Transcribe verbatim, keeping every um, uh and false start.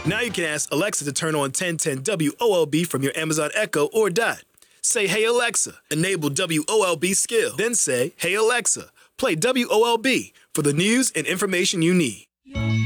Now you can ask Alexa to turn on ten ten W O L B from your Amazon Echo or Dot. Say, hey Alexa, enable W O L B skill. Then say, hey Alexa, play W O L B for the news and information you need.